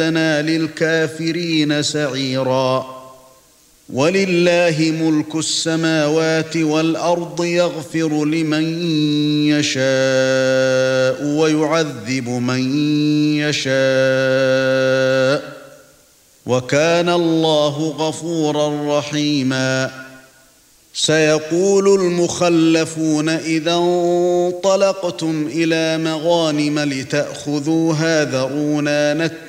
لنا للكافرين سعيرا. ولله ملك السماوات والأرض يغفر لمن يشاء ويعذب من يشاء وكان الله غفورا رحيما. سيقول المخلفون إذا انطلقتم إلى مغانم لتأخذوها ذرونا